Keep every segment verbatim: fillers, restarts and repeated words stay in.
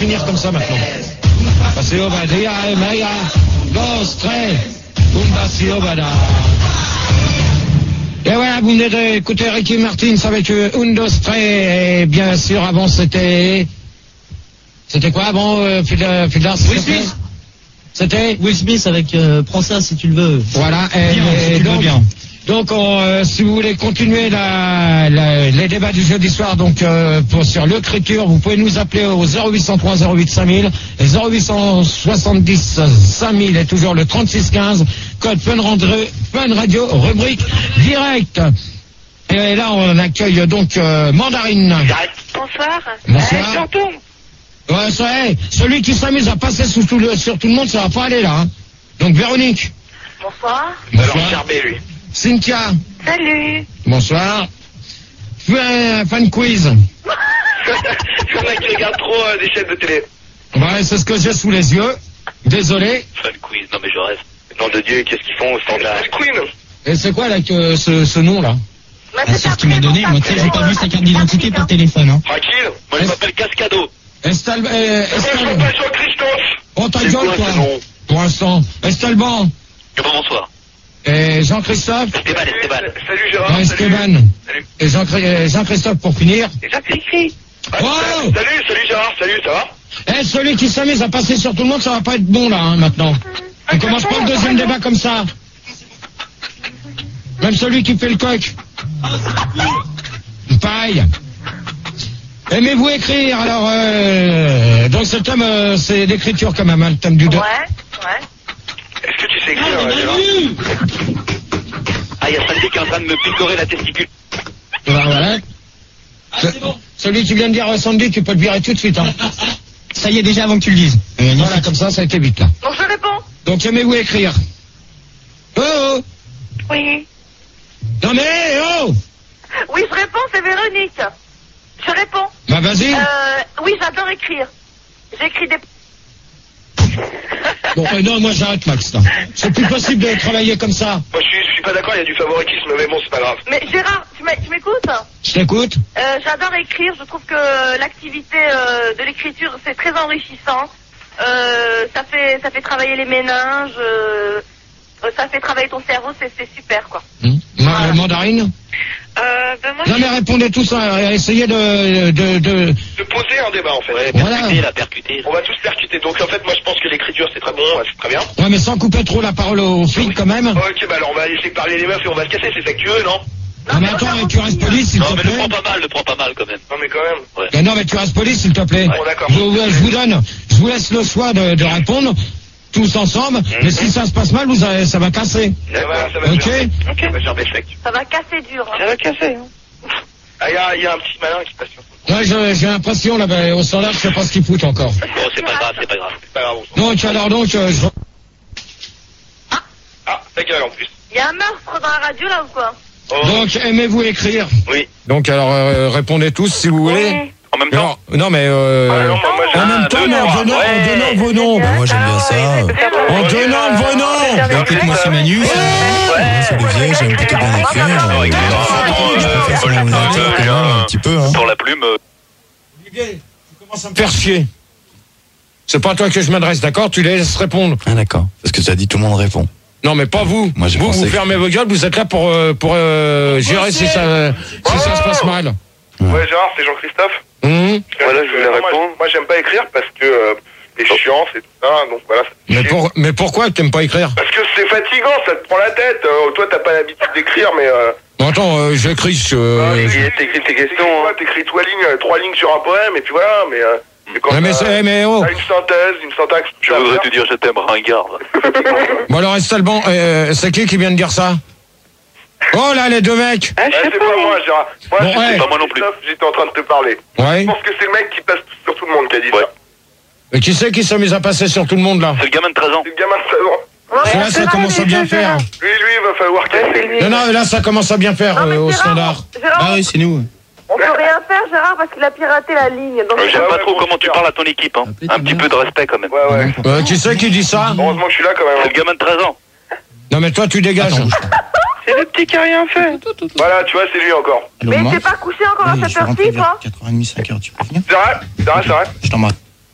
finir comme ça maintenant. Paseo Badia, Maya, dos, tres, un paseo Bada. Et voilà, vous venez d'écouter Ricky Martin avec un, dos, tres, et bien sûr, avant c'était... C'était quoi avant, euh, Fidel, Fidel, Will Smith. C'était Will Smith avec euh, prends ça si tu le veux. Voilà, et, bien, et si tu donc, veux bien. donc on, euh, si vous voulez continuer la, la, les débats du jeudi soir, donc euh, pour, sur l'écriture, vous pouvez nous appeler au zéro huit cent trois zéro huit cinq mille et zéro huit cent soixante-dix cinq mille et toujours le trente-six quinze, code Fun Radio, Fun Radio, rubrique direct. Et là, on accueille donc euh, Mandarine. Bonsoir. Bonsoir. Euh, J'entends. Ouais, ça, hey, celui qui s'amuse à passer sous tout le, sur tout le monde, ça va pas aller là. Hein. Donc Véronique. Bonsoir. Bonsoir. Charbé, lui. Cynthia. Salut. Bonsoir. Je fais un fan quiz. Il y en a qui regardent trop euh, des chaînes de télé. Ouais, c'est ce que j'ai sous les yeux. Désolé. Fun quiz, non mais je rêve. Nom de Dieu, qu'est-ce qu'ils font au standard? Queen. Et c'est quoi là que ce, ce nom là? Bah, Ah, c'est ce qu'il m'a donné. Moi, tu sais, j'ai pas vu sa carte d'identité par téléphone. Hein. Tranquille. Moi je Est-ce- m'appelle Cascado. Estal... Euh, Moi je Estal... m'appelle Jean-Christophe. Oh ta C'est gueule quoi toi. ce nom? Pour l'instant. Estalban. Eh ben, bonsoir. Et Jean-Christophe. Esteban, Esteban. Salut Gérard. Ouais, Esteban. Salut. Et Jean- euh, Jean-Christophe pour finir. Déjà que écrit. Ah, Oh salut, salut Gérard, salut, ça va? Eh, celui qui s'amuse à passer sur tout le monde, ça va pas être bon là, hein, maintenant. On commence pas le deuxième débat comme ça. Même celui qui fait le coq. Pareil. Aimez-vous écrire? Alors, euh, donc ce thème, euh, c'est l'écriture quand même, hein, le thème du deux. Ouais, ouais. Est-ce que tu sais écrire, euh, Gérard? Ah, il y a Sandy qui est en train de me picorer la testicule. Voilà, voilà. Ce- Celui qui vient de dire euh, Sandy, tu peux le virer tout de suite. Hein. Ça y est, déjà avant que tu le dises. Euh, Voilà, comme ça, ça a été vite là. Donc je réponds. Donc aimez-vous écrire? Oh, oh. Oui. Non mais oh. Oui, je réponds, c'est Véronique. Je réponds. Bah vas-y. Euh, oui, j'adore écrire. J'écris des... Bon, euh, non, moi j'arrête Max. là. C'est plus possible de travailler comme ça. Moi je suis, je suis pas d'accord, il y a du favoritisme, mais bon, c'est pas grave. Mais Gérard, tu m'é- tu m'écoutes? Je t'écoute. Euh, j'adore écrire, je trouve que l'activité euh, de l'écriture c'est très enrichissant. Euh, ça fait ça fait travailler les méninges, euh, ça fait travailler ton cerveau, c'est c'est super quoi. Hum. Ma- Voilà. Mandarine. Euh, ben moi, Non mais répondez tous, hein, essayez de, de, de... De poser un débat en fait. Ouais, Voilà. percuter, la percuter. On va tous percuter, donc en fait moi je pense que l'écriture c'est très bon, ouais, c'est très bien. Ouais mais sans couper trop la parole aux filles quand même. Ok, bah alors on va laisser parler les meufs et on va se casser, c'est ça que tu veux, non? Non mais attends, tu restes poli s'il Non te mais le plaît. prends pas mal, le prends pas mal quand même. Non mais quand même. Mais non mais tu restes poli s'il te plaît. Bon d'accord. Je, je vous donne, je vous laisse le choix de, de répondre tous ensemble, mais si ça se passe mal, vous allez, ça va casser. Ça va, ça va. Ok. Gerber. Ok. Ça va gerber sec. ça va casser dur. Hein. Ça va casser, hein. Ah, il y a, y a un petit malin qui passe sur toi. Ouais, je- j'ai l'impression là, ben, au standard, je sais pas ce qu'il fout encore. Bon, c'est pas grave, c'est pas grave. C'est pas grave, on s'en- Donc alors donc, euh, je... Ah, ta gueule en plus. Il y a un meurtre dans la radio là ou quoi? Oh. donc aimez-vous écrire? Oui. Donc alors euh, répondez tous si vous voulez. Oui. En même temps. Non, non mais euh, Ah, non, moi, moi, j'ai en même un- temps, deux mais en noms, donnant, en ouais. donnant vos noms. Bah, moi j'aime bien ça. En donnant vos noms. Bah, écoute, moi c'est Manu, c'est moi, c'est Olivier, j'aime plutôt bien écrire. Euh, Ouais, Je préfère sur mon ordinateur quand même, un petit peu. Hein. Sur la plume. euh, Olivier, tu commences à me faire chier. C'est pas à toi que je m'adresse, d'accord? Tu les laisses répondre. Ah d'accord, parce que tu as dit tout le monde répond. Non, mais pas vous. Moi, j'ai vous, pensé vous que- fermez vos gueules, vous êtes là pour, euh, pour euh, gérer si ça, si ça se passe mal. Ouais, Gérard, c'est Jean-Christophe. Hum. Voilà, je voulais répondre. Moi, j'aime pas écrire parce que euh, les chiances et tout ça, donc voilà. ça fait Mais, chier. pour, mais pourquoi t'aimes pas écrire? Parce que c'est fatigant, ça te prend la tête. Euh, toi, t'as pas l'habitude d'écrire, mais... Euh, Bon, attends, euh, j'écris. Je, ah, euh, t'écris- t'écris tes questions. Hein. T'écris trois lignes, euh, trois lignes sur un poème, et puis voilà, mais... Euh, mais quand Ouais, mais t'as- c'est- mais oh. t'as une synthèse, une syntaxe... Je voudrais te dire je t'aime, ringard. Bon, alors, Estalban, euh, c'est qui qui vient de dire ça? Oh là, les deux mecs. Ouais, c'est pas moi, Gérard. Moi, Bon, j'étais- ouais. Pas moi non plus. J'étais en train de te parler. Ouais. Je pense que c'est le mec qui passe sur tout le monde qui a dit Ouais. ça. Mais qui c'est qui s'amuse à passer sur tout le monde, là? C'est le gamin de treize ans. C'est le gamin de seize ans. Parce que là, ça commence à bien faire. Lui, lui, il va falloir casser. Non, non, là, ça commence à bien faire Non, mais euh, au Gérard, standard. Gérard, Ah oui, c'est nous. on peut rien faire Gérard parce qu'il a piraté la ligne. Donc, Ouais, J'aime ouais, pas trop bon, comment tu super. parles à ton équipe. Hein. Un petit peu de respect quand même. Ouais, ouais. Euh, qui c'est qui dit ça? Heureusement que je suis là quand C'est même. le gamin de treize ans. Non, mais toi, tu dégages. Attends, bouge pas. c'est le petit qui a rien fait. Voilà, tu vois, c'est lui encore. Allô, Mais maman t'es pas couché encore Oui, à je cette suis rentré heure-ci, vers toi? quatre heures trente, cinq heures, tu peux venir? C'est vrai, c'est vrai, c'est vrai. Je t'embrasse.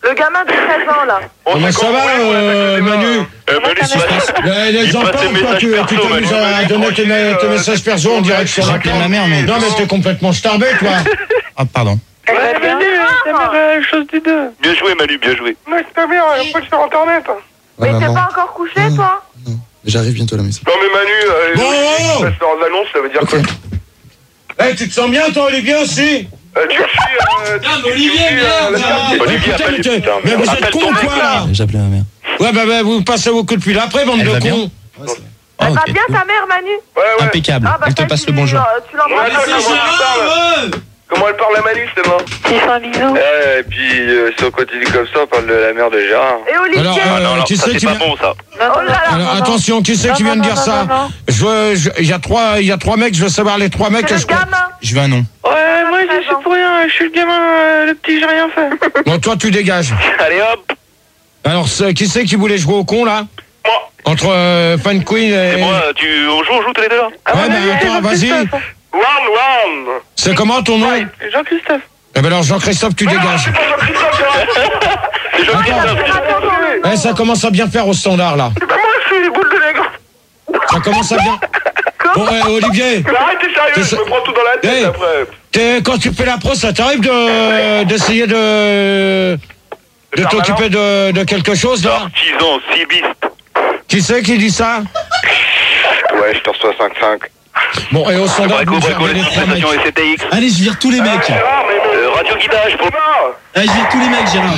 Le gamin de treize ans, là. Comment ça va, euh, Manu? Euh, Manu, il passe- Les, les il enfants, passe ses toi, messages tu perso, tu t'amuses Manu. à donner tes, tes messages perso en direct sur la J'ai appelé ma mère, mais. Non, mais t'es complètement starbé, toi. Ah, pardon. Elle va bien. chose du deux. Bien joué, Manu, bien joué. Non, c'est pas bien, il faut le sur internet. Mais Ouais, t'es maman. pas encore couché, Non. toi? Non, j'arrive bientôt à la maison. Non, mais Manu, euh, Bon, les oh. passe leurs annonces, ça veut dire quoi? Eh, tu te sens bien, toi, Olivier, aussi? Euh, tu me suis, euh, tu- tu me Olivier, suis, euh, merde, la ça sortie. va. Olivier, Putain, appelle mais les t'es- putains, mais vous merde. êtes Appelle cons, ton quoi, mec, là? J'ai appelé ma mère. Ouais, bah, bah, vous passez vos coups de fil après, bande Elle de va bien cons. Ah, Elle va ok. bien, ta mère, Manu? Ouais, ouais. Impeccable. Ah, bah, Elle te ça, passe tu- le bonjour. euh, Tu l'embrasses. Ouais, comment elle parle Comment elle parle à Manu, c'est bon? Tu fais un bisou. Eh, et puis, euh, si on continue comme ça, on parle de la mère de Gérard. Et Olivier? Alors, Ah, non, euh, non, qui ça, c'est c'est qui pas vient... bon, ça. Oh là là. Alors, non, non. attention, qui c'est qui Non, vient de non, dire non, ça? non, non. Je veux, je- il y a trois, il y a trois mecs, je veux savoir les trois mecs C'est que le je connais. gamin. Je veux un nom. Ouais, moi, je suis pour rien, je suis le gamin, euh, le petit, j'ai rien fait. Bon, toi, tu dégages. Allez, hop. Alors, c'est- qui c'est qui voulait jouer au con, là? Moi. Entre euh, Fan Queen et... C'est moi, tu, on joue, on joue tous les deux, là. Ouais, bah, attends, vas-y. One, one. C'est comment ton nom? Jean-Christophe. Eh ben alors, Jean-Christophe, tu dégages. C'est pas Jean-Christophe, c'est C'est Jean-Christophe. Eh, ça commence à bien faire au standard, là. C'est pas moi, je suis les boules de nègre. Ça commence à bien... Bon, eh, Olivier, Mais arrête, t'es sérieux, T'es je sa- me prends tout dans la tête Hey. après. t'es- quand tu fais la pro, ça t'arrive de d'essayer de... de faire t'occuper de, de quelque chose, là? Artisan, cibiste. Qui c'est qui dit ça? Ouais, je te reçois cinq cinq. Bon, et au standard, Braco, vous Braco, gardez les les trois mecs. sensations S T X. Allez, je vire tous les mecs. Gérard, mais Euh, radio guidage, pour... Allez, je vire tous les mecs, Gérard.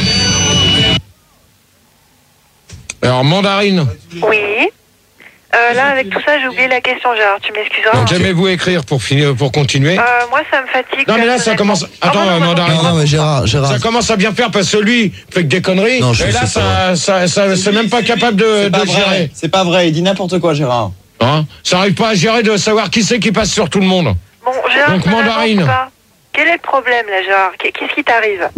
Alors, mandarine. Oui. Euh, là, avec tout ça, j'ai oublié la question, Gérard. Tu m'excuseras. Donc, aimez-vous écrire pour finir, pour continuer? Euh, moi, ça me fatigue. Non, mais là, ça personnellement. commence... Attends, Ah, non, euh, non, mandarine. Non, non, mais Gérard, Gérard. Ça commence à bien faire parce que lui fait que des conneries. Non, je et là, sais ça, ça, ça, c'est même pas capable de, de gérer. C'est pas vrai, il dit n'importe quoi, Gérard. Hein, ça arrive pas à gérer de savoir qui c'est qui passe sur tout le monde. Bon, Gérard, Donc, ça n'avance mandarine. pas. Quel est le problème, là, Gérard? Qu'est- Qu'est-ce qui t'arrive?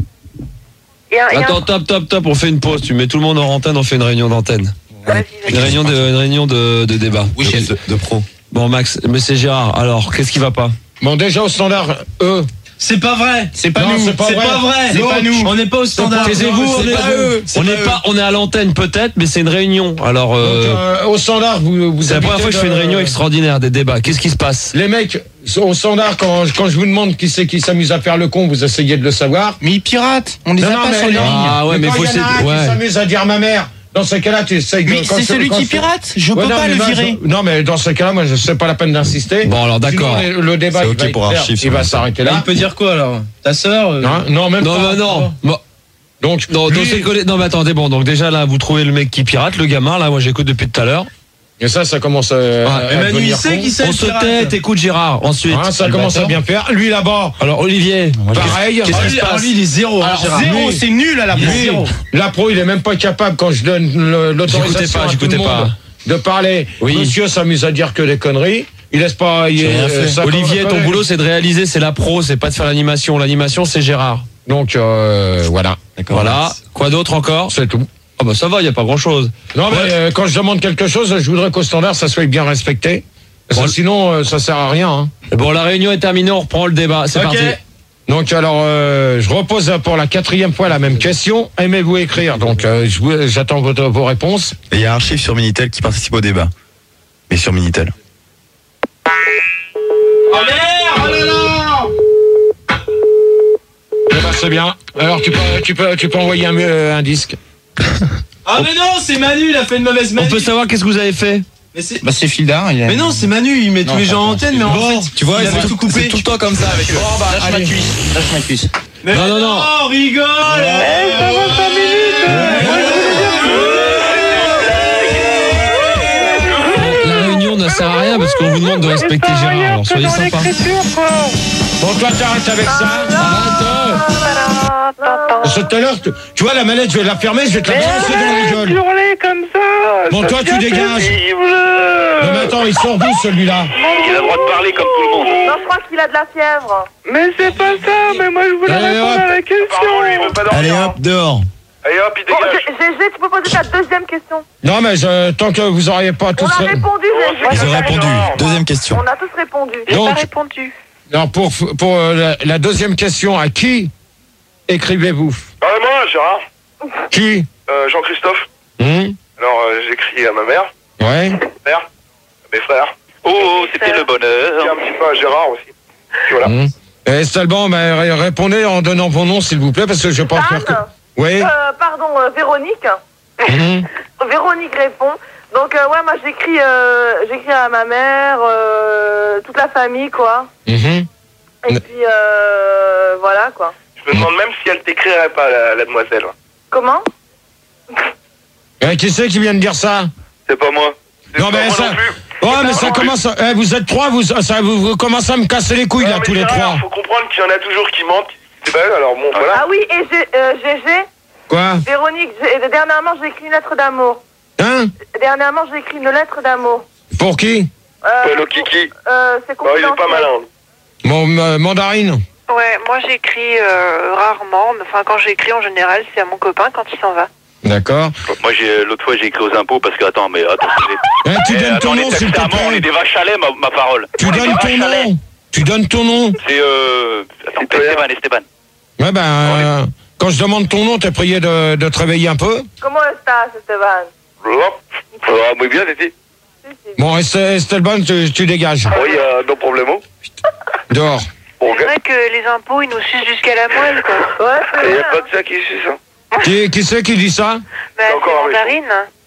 Il y a- il y a un- Attends, top, top, top, on fait une pause. Tu mets tout le monde en antenne, on fait une réunion d'antenne. Vas-y, Une vas-y. réunion de, une réunion de, de débat. Oui, de, chef. de, de pro. Bon, Max, mais c'est Gérard. Alors, qu'est-ce qui va pas? Bon, déjà au standard, eux. C'est pas vrai. C'est pas Non, nous. c'est pas vrai. C'est pas nous. On n'est pas au standard. Taisez-vous, on C'est est pas eux. On n'est pas, on est à l'antenne peut-être, mais c'est une réunion. Alors, Donc, euh, euh, au standard, vous, vous c'est la première habitez fois que je fais de- une réunion extraordinaire, des débats. Qu'est-ce qui se passe? Les mecs, au standard, quand, quand je vous demande qui c'est qui s'amuse à faire le con, vous essayez de le savoir. Mais ils piratent. On les Non, a non, pas mais- sur les lignes. Ah ouais, mais quand faut il y en a un essayer- qui ouais. s'amuse à dire ma mère, dans ce cas-là, tu essayes de... Mais quand c'est je- celui quand qui je- pirate. Je Ouais, peux non, pas mais le moi, virer. je- Non, mais dans ce cas-là, moi, je sais pas la peine d'insister. Bon, alors, d'accord. Sinon, le débat, C'est il ok va être pour clair, archive, il va ça. s'arrêter Là, là. il peut dire quoi alors? Ta sœur euh, Hein non, même Non, pas. non, non. Bon, Donc, non, lui- dans ces collègues- non, mais attendez, bon, donc déjà là, vous trouvez le mec qui pirate, le gamin, là, moi j'écoute depuis tout à l'heure. et ça, ça commence à, Ah, à Emmanuel, il devenir sait con. qui c'est On le se pirate. tait, t'écoutes Gérard. Ensuite, Hein, ça le commence à bâtard. bien faire. Lui, là-bas, alors Olivier, pareil. qu'est-ce Ah, qui lui, se alors passe? lui, il est zéro. hein, Alors, Gérard. zéro, c'est nul à la Lui, zéro. la pro, il est même pas capable quand je donne le- l'autorisation J'écoutais pas, à tout j'écoutais le monde pas. de parler. Oui. Monsieur s'amuse à dire que des conneries. Il laisse pas. Il, J'ai rien euh, fait. ça Olivier, comme- ton boulot c'est de réaliser, c'est la pro, c'est pas de faire l'animation. L'animation c'est Gérard. Donc euh, voilà, Voilà. Quoi d'autre encore? c'est tout. Ah bah ça va, il y a pas grand chose. Non mais Ouais. euh, quand je demande quelque chose, je voudrais qu'au standard ça soit bien respecté. Parce que Bon. sinon, euh, ça sert à rien. Hein. Bon, la réunion est terminée, on reprend le débat. C'est Ok. parti. Donc alors, euh, je repose pour la quatrième fois la même question. Aimez-vous écrire? Donc euh, je vous- j'attends votre- vos réponses. Et il y a Archive sur Minitel qui participe au débat. Mais sur Minitel. Oh merde! Oh là là! Eh ben, c'est bien. Alors tu peux, tu peux, tu peux envoyer un, euh, un disque. Ah mais non, c'est Manu, il a fait une mauvaise On Manu. peut savoir qu'est-ce que vous avez fait? Mais c'est bah, c'est Fildar, il a... Mais non, c'est Manu, il met tous les gens en antenne, mais en Bon, fait, Tu vois, il avait c'est tout coupé. c'est tout le temps comme ça avec eux. Lâche ma cuisse, lâche ma cuisse. Mais Non, non, non. rigole. La réunion ne sert à rien parce qu'on vous demande de respecter Gérard. Alors soyez sympa. Bon, toi, t'arrêtes avec ça. Arrête. Parce que tout à l'heure, tu, tu vois, la manette, je vais la fermer, je vais te la balancer dans la gueule. hurler comme ça. Bon, toi, tu dégages. Non, mais attends, il sort d'où, celui-là? Il a le droit de parler comme tout le monde. Non, je crois qu'il a de la fièvre. Mais c'est pas ça, mais moi je voulais Allez, répondre hop. à la question. Allez hop, dehors. Allez hop, il Bon, dégage. G- Gégé, tu peux poser ta deuxième question. Non, mais je, tant que vous auriez pas On tous... a répondu, Ils Gégé. Ils ont répondu. Deuxième question. On a tous répondu. J'ai Donc- pas répondu. Alors, pour, pour euh, la, la deuxième question, à qui écrivez-vous? Ah, moi, Gérard. Qui? Euh, Jean-Christophe. Hum. Alors, euh, j'écris à ma mère, Ouais. père, à mes frères, Oh, oh, c'était le et bonheur. un petit peu à Gérard aussi. Puis voilà. Hum. Eh, Stalban, bah, ré- répondez en donnant vos noms, s'il vous plaît, parce que je vais pas faire que... Anne Oui. euh, Pardon, euh, Véronique. Hum. Véronique répond. Donc, euh, ouais, moi, j'écris euh, j'écris à ma mère, euh, toute la famille, quoi. Mhm. Et Ne- puis, euh, voilà, quoi. Je me demande même si elle t'écrirait pas, la, la demoiselle. Comment? Eh, qui c'est qui vient de dire ça? C'est pas moi. C'est Non, pas mais moi ça... non plus. Oh, C'est mais pas ça moi. commence... à- Eh, vous êtes trois, vous, ça, vous, vous commencez à me casser les couilles, Non, là, mais tous les Gérard, trois. faut comprendre qu'il y en a toujours qui mentent, qui disent que c'est pas elle, alors bon, voilà. Ah oui, et j'ai, euh, Gégé, Quoi? Véronique, j'ai- dernièrement, j'ai écrit une lettre d'amour. Hein? Dernièrement, j'ai écrit une lettre d'amour. Pour qui? Euh, Paul Kiki. euh, c'est Oh, il est confidentiel. pas malin. Mon euh, mandarine. Ouais, moi j'écris euh, rarement, mais enfin quand j'écris en général c'est à mon copain quand il s'en va. D'accord. Moi, j'ai, l'autre fois, j'ai écrit aux impôts parce que, attends, mais attends. Eh, tu Eh, donnes attends, ton on nom, est s'il te serment, on est plaît. des vaches à lait, ma, ma parole. Tu On est donnes des ton vaches à lait. nom. Tu donnes ton nom. C'est, euh, attends, Esteban, Esteban. Ouais, ben, euh, quand je demande ton nom, t'es prié de, de te réveiller un peu. Comment estás, Esteban? Hop. Ça va, muy bien, Titi. Si, si. Bon, Est- Estelban, tu, tu dégages. Oui, euh, no problemo. Dehors. Bon, C'est vrai que les impôts ils nous sucent jusqu'à la moelle quoi. Ouais, c'est il y vrai. a pas de ça qui suit ça. Qui, qui c'est qui dit ça? Bah, c'est Encore un mandarine.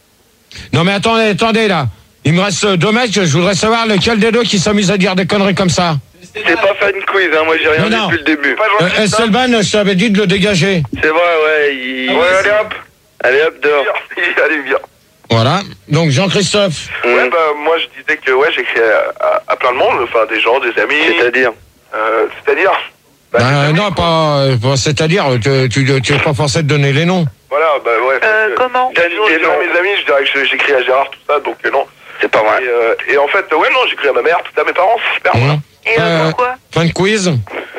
Non, mais attendez, attendez, là. Il me reste deux mecs, je voudrais savoir lequel des deux qui s'amuse à dire des conneries comme ça. C'est pas fan quiz, hein, moi j'ai rien Non, dit non. depuis le début. Euh, Estelban, je t'avais dit de le dégager. C'est vrai, ouais, il... Ouais, allez hop. Allez hop, dehors. Allez, viens. Voilà. Donc, Jean-Christophe. Ouais, bah, moi je disais que, ouais, j'écris à, à, à plein de monde, enfin, des gens, des amis. C'est-à-dire euh, C'est-à-dire bah, des Ben, amis, non, quoi. pas, euh, pas- c'est-à-dire, tu, tu, tu es pas forcé de donner les noms. Voilà, bah, ouais. Euh, parce que- comment Sinon, je dirais à mes amis, je dirais que j'écris à Gérard, tout ça, donc euh, non. C'est pas vrai. Et, euh, et en fait, ouais, non, j'écris à ma mère, tout ça, à mes parents, c'est super. Hein. Et euh, Euh, pourquoi? Fin de quiz.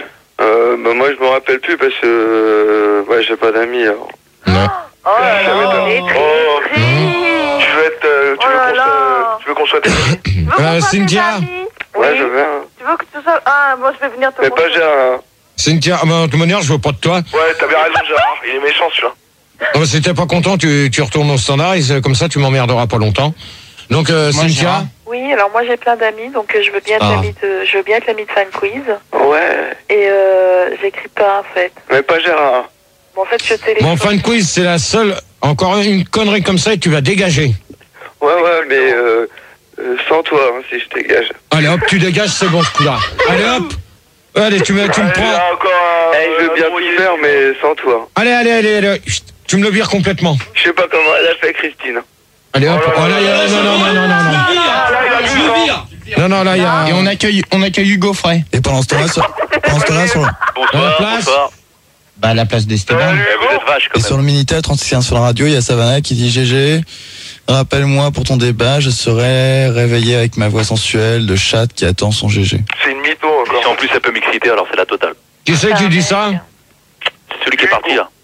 Euh, bah, moi je me rappelle plus parce que, euh, ouais, j'ai pas d'amis, alors. Non. Oh là Ça là. m'étonne. très Oh, Triste. tu veux être, euh, tu Oh veux là qu'on là. soit, tu veux qu'on soit tes amis? Tu veux qu'on Euh, soit tes Cynthia. amis? Ouais, Oui. je veux. hein. Tu veux que tu sois... Ah, moi je vais venir te Mais pas rejoindre. Gérard. Cynthia, ah, ben, de toute manière, je veux pas de toi. Ouais, t'avais raison, Gérard. Il est méchant, celui-là. Ah, ben, si t'es pas content, tu, tu retournes au standard, et c'est- comme ça, tu m'emmerderas pas longtemps. Donc, euh, Moi, Cynthia. Gérard. Oui, alors moi j'ai plein d'amis, donc euh, je veux bien être Ah. l'ami de, je veux bien être l'ami de Fan Quiz. Ouais, Et euh, j'écris pas en fait. mais pas Gérard. Bon, en fait je téléphone. Mon fan quiz, c'est la seule. Encore une connerie comme ça et tu vas dégager. Ouais, ouais, mais euh, euh, sans toi, hein, si je dégage. Allez hop, tu dégages, c'est bon ce coup-là. Allez hop. Allez, tu me, tu me Allez, prends. là, encore un, Eh, je veux bien tout faire, mais sans toi. Allez, allez, allez, allez. Chut, tu me le vires complètement. Je sais pas comment elle a fait, Christine. Allez hop. Oh Oh, là là, il y a- là, non, non, non, non, non, non. Ah, là, il a vu, hein. Non, non, là, il y a. Et on accueille, on accueille Hugo Frey. Et pendant ce temps-là, sur, pendant ce temps-là, sur, À la Bonsoir, place. bonsoir. Bah, à la place d'Esteban. Salut, Eh, vous Hugo. êtes vache, quand et même. sur le Minitel trente-six quinze sur la radio, il y a Savannah qui dit G G. Rappelle-moi pour ton débat, je serai réveillé avec ma voix sensuelle de chatte qui attend son G G. C'est une mytho Si en encore. plus ça peut m'exciter, alors c'est la totale. Qui c'est qui dit ça? C'est celui qui est parti, là.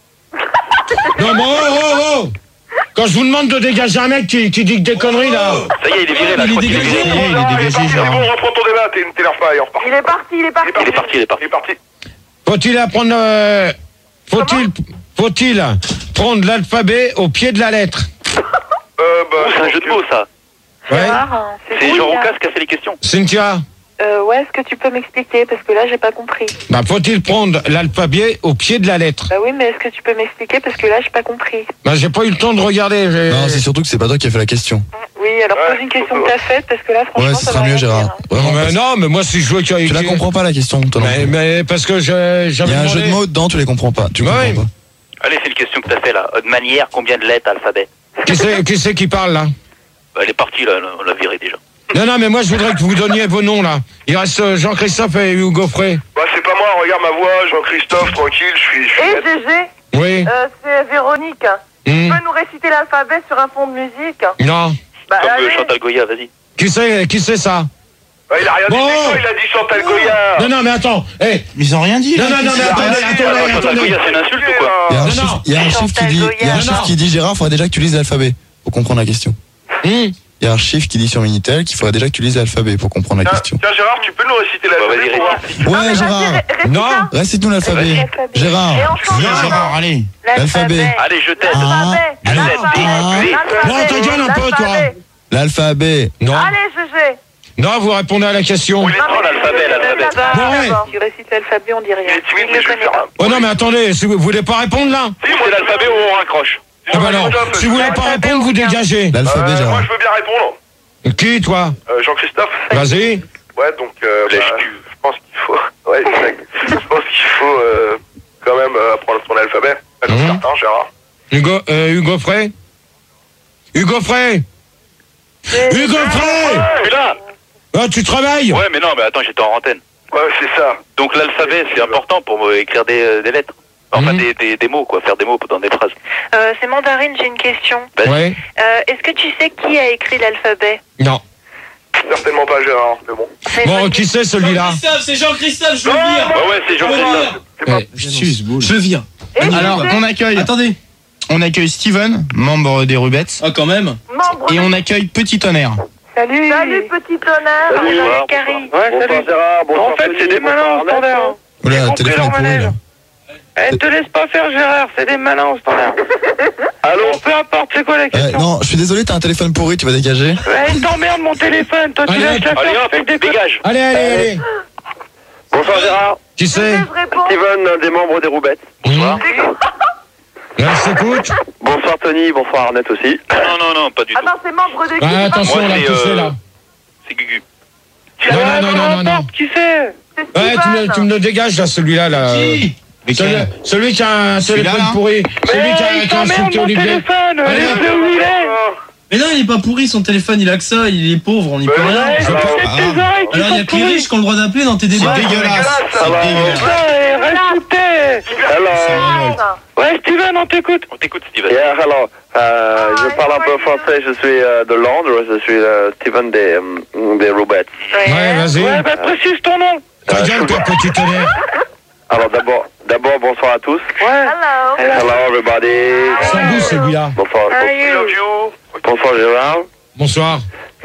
Non, mais oh, oh, oh. Quand je vous demande de dégager un mec qui, qui dit que des conneries là. Ça y est, il est viré, là. Je crois qu'il est viré. il est Ah, dégagé, parti, Gérard. c'est bon, reprends ton débat, t'es- t'énerve pas, et on repart. Il est parti, il est parti. Il est Il est parti, il est parti. Il est parti. Faut-il apprendre. euh, faut-il. Faut-il prendre l'alphabet au pied de la lettre? Euh, bah, Oh, c'est un jeu de mots, ça. Ouais. Gérard, hein, C'est cool, Jean là. Roucas qui a fait les questions. Cynthia. Euh, ouais, est-ce que tu peux m'expliquer? Parce que là, j'ai pas compris. Bah, faut-il prendre l'alphabet au pied de la lettre? Bah oui, mais est-ce que tu peux m'expliquer? Parce que là, j'ai pas compris. Bah, j'ai pas eu le temps de regarder. j'ai- Non, c'est surtout que c'est pas toi qui as fait la question. Oui, alors Ouais, pose une question faut- que t'as faite, parce que là, franchement, Ouais, ça ce va sera mieux, rien Gérard. dire. Vraiment, Mais parce- non, mais moi, si je veux qu'il y ait. tu la comprends pas la question, toi non Mais, plus. mais parce que je, Il j'avais y a un demandé- jeu de mots dedans, tu les comprends pas. Tu Ouais. comprends pas. Allez, c'est une question que t'as fait, là. De manière, combien de lettres, alphabet? Qui c'est, qui c'est qui parle là? Bah, elle est partie, là. On l'a viré déjà. Non, non, mais moi, je voudrais que vous donniez vos noms là. Il reste euh, Jean-Christophe et Hugo Frey. bah, c'est pas moi, regarde ma voix, Jean-Christophe, tranquille, je suis. Je suis Et net. Gégé, Oui. euh, c'est Véronique. Tu Hmm. peux nous réciter l'alphabet sur un fond de musique? Non. Bah, Comme allez. euh, Chantal Goya, vas-y. Qui c'est, qui c'est ça? Bah, il a rien dit, Bon. c'est quoi, il a dit Chantal Goya. Non, non, mais attends. Eh. Ils ont rien dit, Non, là. non, non, mais Il a attendez, rien dit, attendez, alors, Chantal attendez. Goya, c'est une insulte ou quoi? Il y a un Non, chiffre, non. il y a un chiffre qui dit, il y a un Non, chiffre non. qui dit Gérard, faudrait déjà que tu lises l'alphabet pour comprendre la question. Hmm. il y a Archive qui dit sur Minitel qu'il faudrait déjà que tu lises l'alphabet pour comprendre la Tiens, question. tiens, Gérard, tu peux nous réciter l'alphabet pour voir si... Ouais, Gérard. Non. Récite-nous l'alphabet. L'alphabet. Gérard. Et on change Viens, de Gérard, nom. allez. L'alphabet. Allez, je t'aide. L'alphabet. Ah, L'alphabet. ah. Non, ta gueule un peu, toi. L'alphabet. L'alphabet. Non. Allez, Gégé. Non, vous répondez à la question. Oui, non, l'alphabet, l'alphabet. Bon, ouais. Tu récites l'alphabet, on dit rien. Il est timide, Il mais le je vais connaît faire pas. un... Oh non, mais attendez, si vous vous voulez pas répondre là? Si, c'est l'alphabet où on raccroche. Ah bah alors, si vous voulez pas répondre, vous dégagez. L'alphabet, Euh, moi, Gérard. je veux bien répondre. Qui, toi? Euh, Jean-Christophe. Vas-y. Ouais, donc, euh, bah, Lèche-cul. je pense qu'il faut... Ouais, exact. Je pense qu'il faut euh, quand même euh, apprendre son alphabet. Pas Mhm. certain, Gérard. Hugo, euh, Hugo Frey? Hugo Frey? Hugo Frey! Mais là. Ah, tu travailles? Ouais, mais non, mais attends, j'étais en antenne. Ouais, c'est ça. Donc l'alphabet, c'est important pour euh, écrire des, euh, des lettres. Enfin, Mhm. des, des, des mots, quoi. Faire des mots dans des phrases. Euh, c'est Mandarine, j'ai une question. Ouais. Euh, Est-ce que tu sais qui a écrit l'alphabet? Non. Certainement pas Gérard, mais bon. C'est une Bon, bonne qui c'est celui-là? Jean-Christophe, c'est Jean-Christophe, je veux le dire. Bah ouais, c'est Jean-Christophe. Ouais. Je le vire. Alors, on accueille. Attendez. On accueille Steven, membre des Rubettes. Ah, quand même. Membre. Et on accueille Petit Tonnerre. Salut. Salut, petit honneur. Salut. Salut, Bonsoir. Carrie. Ouais, salut Gérard. Bonsoir, En fait, c'est des malins au standard. Oula, téléphone est pourri, là. Eh, te laisse pas faire Gérard, c'est des malins au standard. Allô. Peu importe, c'est quoi la Ouais, question? non, je suis désolé, t'as un téléphone pourri, tu vas dégager. Ouais, il t'emmerde mon téléphone, toi tu Allez, laisses la Allez, faire, hop, tu fais des dégage. Allez, allez, allez. Bonsoir Gérard. Qui c'est? Je réponds. Steven, un des membres des Roubettes. Bonsoir. On s'écoute. Bonsoir Tony, bonsoir Arnett aussi. Non, non, non, pas du tout. Attends, c'est membre de qui? Ah, C'est pas- attention, Moi, là, c'est, qui c'est euh, là? C'est Gugu. Non, non, non, non, non, non. Qui c'est? C'est Ouais, tu me, Steven. tu me le dégages là, celui-là là. Qui? Celui, celui qui a un Celui-là, téléphone là pourri. Celui qui a, il qui a t'emmerde insulté mon Olivier. téléphone, Allez, laisse-le où il est. Mais non, il est pas pourri, son téléphone, il a que ça, il est pauvre, on n'y peut rien. Ouais, Je- c'est tes oreilles qui Alors, il y a sont que les pourries. riches qui ont le droit d'appeler dans tes débats. C'est dégueulasse. C'est Alors, dégueulasse. Ouais, reste où t'es. Alors, Ouais, Steven, on t'écoute. On t'écoute, Steven. yeah, hello. Euh, je parle un peu français, je suis euh, de Londres, je suis euh, Steven des, euh, des Roubettes. Ouais, vas-y. Ouais, bah précise ton nom. Ta gueule, toi, petit tonnerre. Alors d'abord, d'abord bonsoir à tous. Ouais. Hello. Hello everybody. Sans vous, celui-là. Bonsoir. How are you? Bonsoir Gérard. Bonsoir.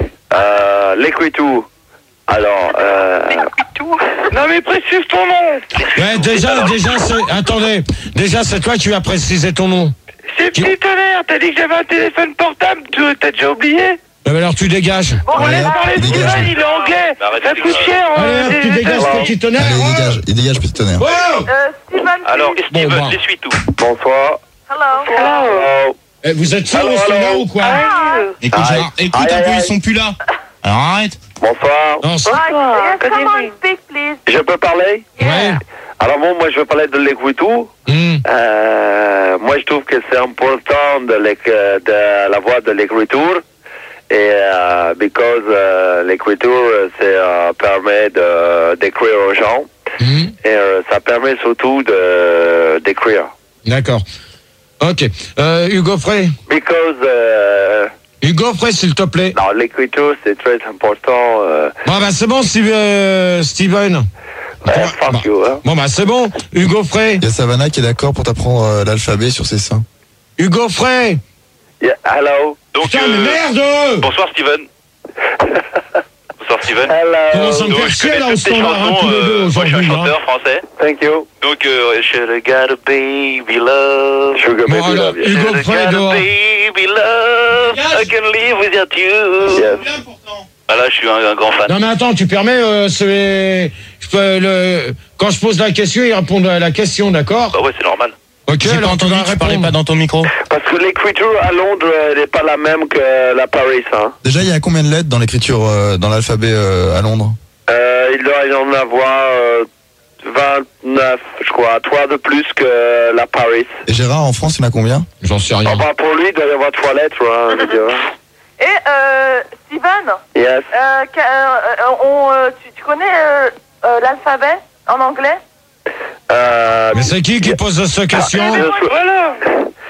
Euh, l'écriture. Alors, euh, Non mais précise ton nom. Ouais, déjà, déjà, c'est, attendez. Déjà, c'est toi qui vas préciser ton nom. C'est petit tonnerre, t'as dit que j'avais un téléphone portable, tu t'as déjà oublié? Eh ben alors, tu dégages. Bon, On Allez, laisse hop, parler dégage. Steven, il est anglais. Arrête Ça de coûte dire. cher. hein, Allez, hop, des- tu dégages, des- petit tonnerre. Allez, il dégage, il dégage, Petit Tonnerre. Wow. Euh, Steven, Alors, please. Steven, Bon, bah. l'essuie tout. bonsoir. Hello. Hello. Eh, vous êtes sûr, Allô, au standard allô. ou quoi? Ah. Écoute, Aïe. Gérard, écoute Aïe, un aïe, peu, aïe. ils sont plus là. Alors arrête. Bonsoir. Non, c'est- Right. Yes, Good come on, evening. speak, please. Je peux parler? ouais. Alors bon, moi je veux parler de l'écriture. Hmm. Euh, moi je trouve que c'est important de, l'éc- de la voix de l'écriture. Et euh, because euh, l'écriture, c'est euh, permet de d'écrire aux gens. Hmm. Et euh, ça permet surtout de d'écrire. D'accord. Ok. Euh, Hugo Frey. Because euh, Hugo Frey, s'il te plaît. non, l'écriture c'est très important. Euh, Bon, bah, c'est bon, Steve- euh, Steven. euh, Bon, fuck bah, you, hein. bon, bah, c'est bon. Hugo Frey. Il y a Savannah qui est d'accord pour t'apprendre euh, l'alphabet sur ses seins. Hugo Frey. Yeah, hello. Donc, Putain, mais euh, merde! bonsoir, Steven. Bonsoir, Steven. Hello. Comment ça me Donc, fait je chier, connais là, au toutes tes standard, hein, chansons. tous les deux, euh, moi, je suis un aujourd'hui, hein. chanteur français. Thank you. Donc, euh, Shoulda got a baby love. Sugar Bon, baby alors, love you. Hugo Shoulda Frey, got a dehors. baby love. I can live without you. Yes. Ah là, je suis un, un grand fan. Non, mais attends, tu permets, euh, c'est, je peux, le, quand je pose la question, ils répondent à la question, d'accord? Bah ouais, c'est normal. Ok, J'ai pas alors tu entendu, vas tu parlais répondre. pas dans ton micro. Parce que l'écriture à Londres elle n'est pas la même que la Paris. Hein. Déjà, il y a combien de lettres dans l'écriture, euh, dans l'alphabet euh, à Londres? Euh, il doit y en avoir euh, vingt-neuf, je crois, trois de plus que la Paris. Et Gérard, en France, il y en a combien? J'en sais rien. Enfin, pour lui, il doit y avoir trois lettres. Hein, je veux dire. Et euh, Steven, Yes. euh, que- euh, on, euh, tu, tu connais euh, euh, l'alphabet en anglais? Euh, Mais c'est qui qui pose cette question? bien sûr. Voilà.